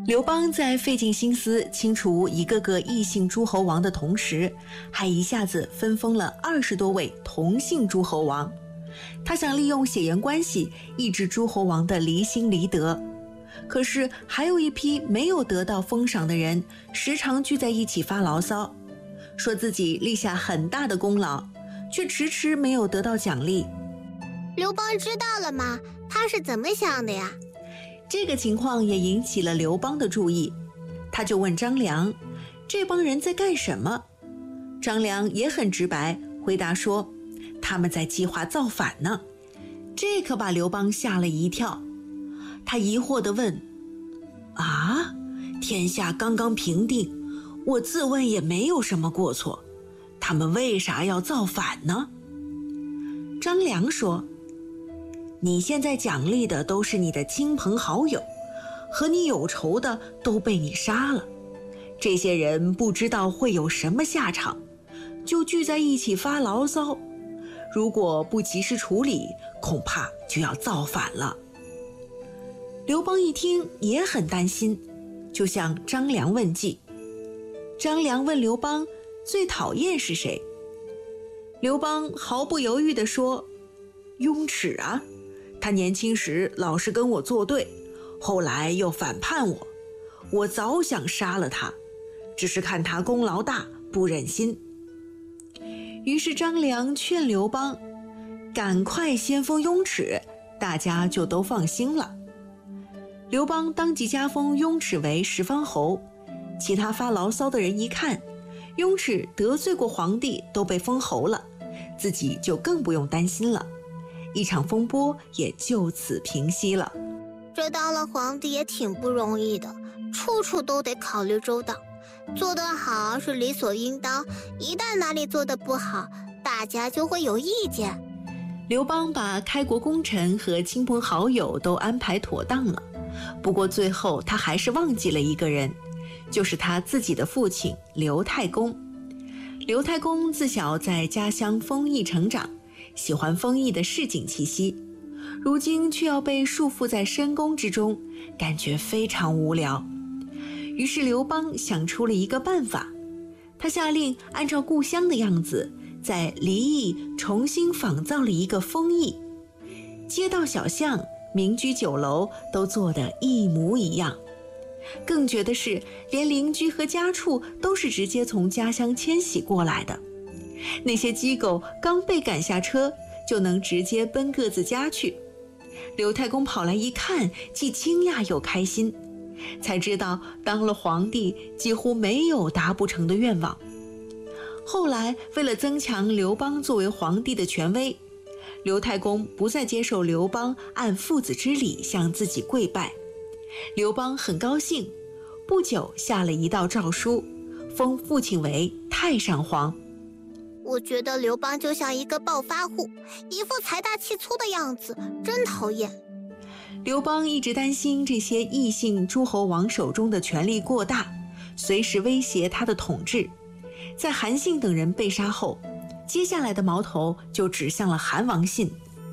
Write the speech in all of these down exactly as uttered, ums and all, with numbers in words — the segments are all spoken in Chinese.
刘邦在费尽心思清除一个个异姓诸侯王的同时，还一下子分封了二十多位同姓诸侯王。他想利用血缘关系抑制诸侯王的离心离德，可是还有一批没有得到封赏的人，时常聚在一起发牢骚，说自己立下很大的功劳，却迟迟没有得到奖励。 刘邦知道了吗？他是怎么想的呀？ 这个情况也引起了刘邦的注意，他就问张良，这帮人在干什么？张良也很直白，回答说，他们在计划造反呢。这可把刘邦吓了一跳，他疑惑地问，啊，天下刚刚平定，我自问也没有什么过错，他们为啥要造反呢？张良说，你现在奖励的都是你的亲朋好友，和你有仇的都被你杀了，这些人不知道会有什么下场，就聚在一起发牢骚，如果不及时处理，恐怕就要造反了。刘邦一听也很担心，就向张良问计。张良问刘邦最讨厌是谁？刘邦毫不犹豫地说，雍齿啊，他年轻时老是跟我作对，后来又反叛我，我早想杀了他，只是看他功劳大，不忍心。于是张良劝刘邦赶快先封雍齿，大家就都放心了。刘邦当即加封雍齿为十方侯，其他发牢骚的人一看，雍齿得罪过皇帝都被封侯了，自己就更不用担心了，一场风波也就此平息了。 这当了皇帝也挺不容易的，处处都得考虑周到，做得好是理所应当，一旦哪里做得不好，大家就会有意见。 刘邦把开国功臣和亲朋好友都安排妥当了，不过最后他还是忘记了一个人，就是他自己的父亲刘太公。刘太公自小在家乡丰邑成长，喜欢丰邑的市井气息，如今却要被束缚在深宫之中，感觉非常无聊。于是刘邦想出了一个办法，他下令按照故乡的样子，在离邑重新仿造了一个丰邑，街道小巷、民居酒楼都做得一模一样。更绝的是，连邻居和家畜都是直接从家乡迁徙过来的。那些鸡狗刚被赶下车，就能直接奔各自家去。刘太公跑来一看，既惊讶又开心，才知道当了皇帝几乎没有达不成的愿望。后来为了增强刘邦作为皇帝的权威，刘太公不再接受刘邦按父子之礼向自己跪拜。刘邦很高兴，不久下了一道诏书，封父亲为太上皇。 我觉得刘邦就像一个暴发户，一副财大气粗的样子，真讨厌。 刘邦一直担心这些异姓诸侯王手中的权力过大，随时威胁他的统治。在韩信等人被杀后，接下来的矛头就指向了韩王信。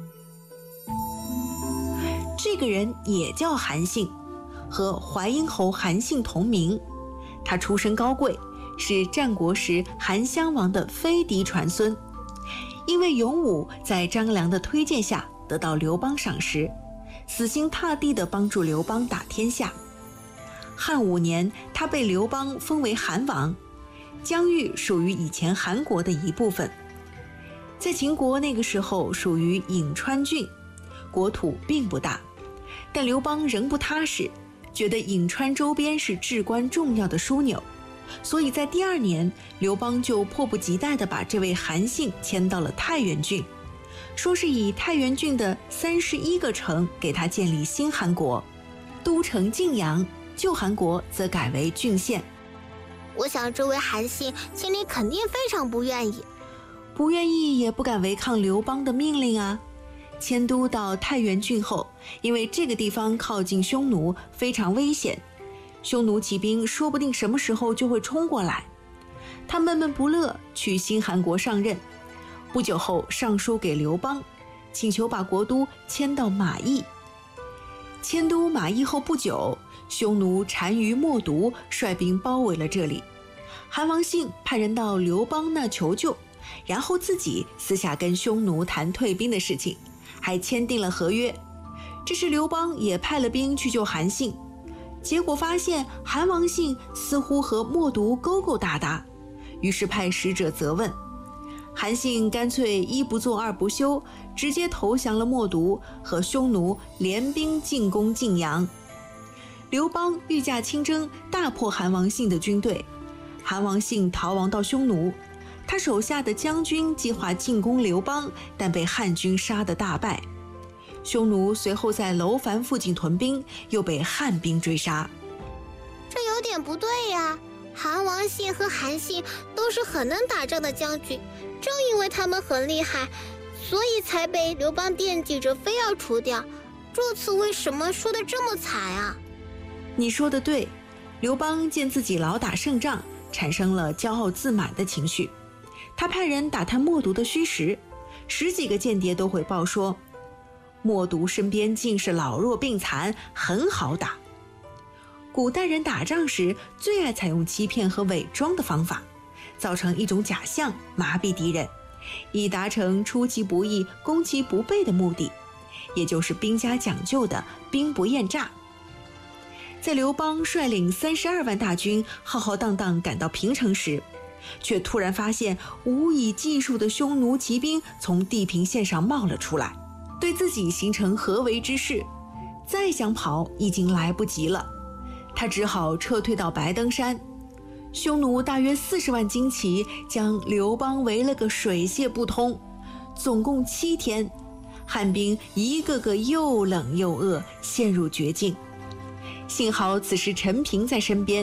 这个人也叫韩信，和淮阴侯韩信同名。他出身高贵，是战国时韩襄王的飞嫡传孙，因为勇武，在张良的推荐下得到刘邦赏识，死心塌地地帮助刘邦打天下。汉五年，他被刘邦封为韩王，疆域属于以前韩国的一部分。在秦国那个时候属于颍川郡，国土并不大，但刘邦仍不踏实，觉得颍川周边是至关重要的枢纽，所以在第二年，刘邦就迫不及待地把这位韩信迁到了太原郡，说是以太原郡的三十一个城给他建立新韩国，都城晋阳，旧韩国则改为郡县。 我想这位韩信心里肯定非常不愿意， 不愿意也不敢违抗刘邦的命令啊。迁都到太原郡后，因为这个地方靠近匈奴，非常危险，匈奴骑兵说不定什么时候就会冲过来。他闷闷不乐，去新韩国上任。不久后上书给刘邦，请求把国都迁到马邑。迁都马邑后不久， 匈奴单于冒顿率兵包围了这里。韩王信派人到刘邦那求救，然后自己私下跟匈奴谈退兵的事情，还签订了合约。这时刘邦也派了兵去救韩信，结果发现韩王信似乎和冒顿勾勾搭搭，于是派使者责问。韩信干脆一不做二不休，直接投降了冒顿，和匈奴联兵进攻晋阳。刘邦御驾亲征，大破韩王信的军队。韩王信逃亡到匈奴，他手下的将军计划进攻刘邦，但被汉军杀得大败。匈奴随后在楼烦附近屯兵，又被汉兵追杀。 这有点不对呀！韩王信和韩信都是很能打仗的将军，正因为他们很厉害，所以才被刘邦惦记着，非要除掉。这次为什么输得这么惨啊？ 你说的对，刘邦见自己老打胜仗，产生了骄傲自满的情绪。他派人打探冒顿的虚实，十几个间谍都回报说，冒顿身边尽是老弱病残，很好打。古代人打仗时最爱采用欺骗和伪装的方法，造成一种假象，麻痹敌人，以达成出其不意攻其不备的目的，也就是兵家讲究的兵不厌诈。在刘邦率领三十二万大军浩浩荡荡赶到平城时，却突然发现无以计数的匈奴骑兵从地平线上冒了出来，对自己形成合围之势，再想跑已经来不及了。他只好撤退到白登山。匈奴大约四十万精骑将刘邦围了个水泄不通，总共七天，汉兵一个个又冷又饿，陷入绝境。幸好此时陈平在身边，